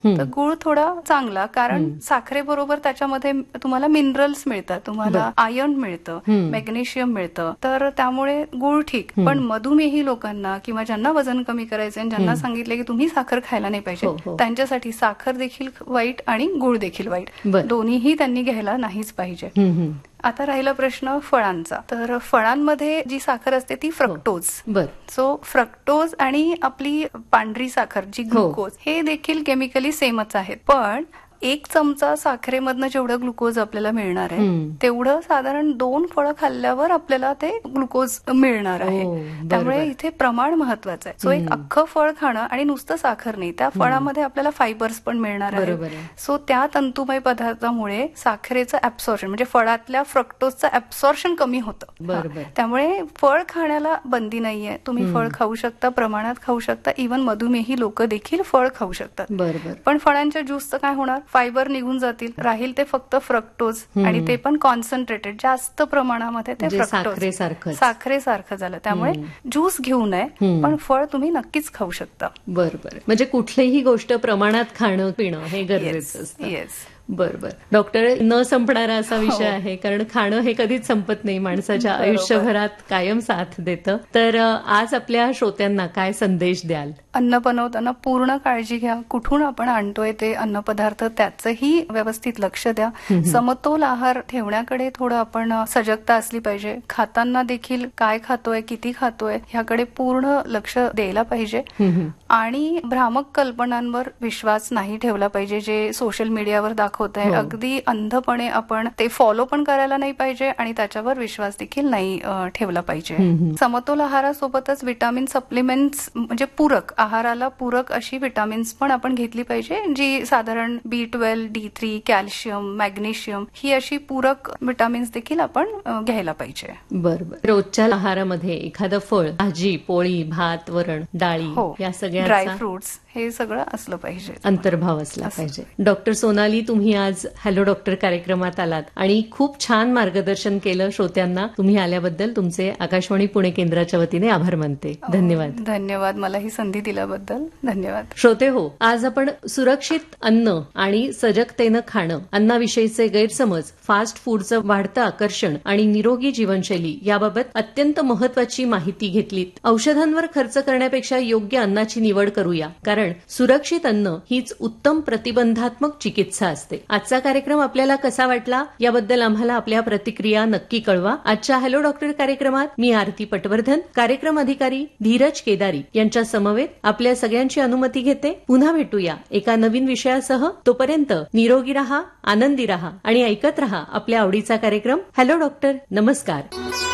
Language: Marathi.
तर गुळ थोडा चांगला, कारण साखरेबरोबर त्याच्यामध्ये तुम्हाला मिनरल्स मिळतात, तुम्हाला आयर्न मिळतं, मॅग्नेशियम मिळतं, तर त्यामुळे गुळ ठीक. पण मधुमेही लोकांना किंवा ज्यांना वजन कमी करायचं, ज्यांना सांगितलं की तुम्ही साखर खायला नाही पाहिजे, त्यांच्यासाठी साखर देखील वाईट आणि गुळ देखील वाईट, दोन्हीही त्यांनी घ्यायला नाहीच पाहिजे. आता राहिला प्रश्न फळांचा. तर फळांमध्ये जी साखर असते ती फ्रक्टोज. सो फ्रक्टोज आणि आपली पांढरी साखर जी ग्लुकोज, हे देखील केमिकली सेमच आहेत. पण 1 चमचा साखरेमधनं जेवढं ग्लुकोज आपल्याला मिळणार आहे तेवढं साधारण 2 फळं खाल्ल्यावर आपल्याला ते ग्लुकोज मिळणार आहे. त्यामुळे इथे प्रमाण महत्वाचं आहे. सो एक अख्खं फळ खाणं आणि नुसतं साखर नाही, त्या फळामध्ये आपल्याला फायबर्स पण मिळणार आहे. सो त्या तंतुमय पदार्थामुळे साखरेचं ऍब्सॉर्प्शन म्हणजे फळातल्या फ्रक्टोजचं ऍब्सॉर्प्शन कमी होतं. त्यामुळे फळ खाण्याला बंदी नाहीये, तुम्ही फळ खाऊ शकता, प्रमाणात खाऊ शकता. इव्हन मधुमेही लोक देखील फळ खाऊ शकतात. पण फळांच्या ज्यूसचं काय होणार, फायबर निघून जातील, राहील ते फक्त फ्रक्टोज, आणि ते पण कॉन्सन्ट्रेटेड जास्त प्रमाणामध्ये, ते फ्रक्टोज साखरेसारखं झालं. त्यामुळे ज्यूस घेऊ नये, पण फळ तुम्ही नक्कीच खाऊ शकता. बरोबर. म्हणजे कुठलीही गोष्ट प्रमाणात खाणं पिणं हे गरजेचं असतं. येस. बरोबर. डॉक्टर, न संपणारा असा विषय आहे, कारण खाणं हे कधीच संपत नाही, माणसाच्या आयुष्यभरात कायम साथ देतं. तर आज आपल्या श्रोत्यांना काय संदेश द्याल? अन्न बनवताना पूर्ण काळजी घ्या. कुठून आपण आणतोय ते अन्नपदार्थ त्याचंही व्यवस्थित लक्ष द्या. समतोल आहार ठेवण्याकडे थोडं आपण सजगता असली पाहिजे. खाताना देखील काय खातोय, किती खातोय, ह्याकडे पूर्ण लक्ष द्यायला पाहिजे. आणि भ्रामक कल्पनांवर विश्वास नाही ठेवला पाहिजे, जे सोशल मीडियावर दाखवत आहे. अगदी अंधपणे आपण ते फॉलो पण करायला नाही पाहिजे आणि त्याच्यावर विश्वास देखील नाही ठेवला पाहिजे. समतोल आहारासोबतच विटामिन सप्लिमेंट्स म्हणजे पूरक आहाराला पूरक अशी विटामिन्स पण आपण घेतली पाहिजे, जी साधारण B12, D3, कॅल्शियम, मॅग्नेशियम ही अशी पूरक विटामिन्स देखील आपण घ्यायला पाहिजे. बरोबर. रोजच्या आहारामध्ये एखादं फळ, भाजी, पोळी, भात, वरण, डाळी, या सगळ्या ड्रायफ्रुट्स हे सगळं असलं पाहिजे, अंतर्भाव असला पाहिजे. डॉक्टर सोनाली, तुम्ही आज हॅलो डॉक्टर कार्यक्रमात आलात आणि खूप छान मार्गदर्शन केलं श्रोत्यांना. तुम्ही आल्याबद्दल तुमचे आकाशवाणी पुणे केंद्राच्या वतीने आभार मानते. धन्यवाद. धन्यवाद. मला ही संधी दिल्याबद्दल धन्यवाद. श्रोते हो, आज आपण सुरक्षित अन्न आणि सजगतेनं खाणं, अन्नाविषयीचे गैरसमज, फास्ट फूडचं वाढतं आकर्षण आणि निरोगी जीवनशैली याबाबत अत्यंत महत्वाची माहिती घेतली. औषधांवर खर्च करण्यापेक्षा योग्य अन्नाची निवड करूया, कारण सुरक्षित अन्न हीच उत्तम प्रतिबंधात्मक चिकित्सा असते. आजचा कार्यक्रम आपल्याला कसा वाटला याबद्दल आम्हाला आपल्या प्रतिक्रिया नक्की कळवा. आजच्या हॅलो डॉक्टर कार्यक्रमात मी आरती पटवर्धन, कार्यक्रम अधिकारी धीरज केदारी यांच्या समवेत आपल्या सगळ्यांची अनुमती घेते. पुन्हा भेटूया एका नवीन विषयासह. तोपर्यंत निरोगी रहा, आनंदी रहा आणि ऐकत रहा आपल्या आवडीचा कार्यक्रम हॅलो डॉक्टर. नमस्कार.